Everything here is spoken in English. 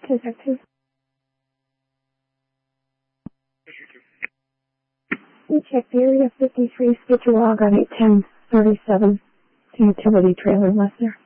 Detective. We checked the area 53 skid log on 81037. The utility trailer left there.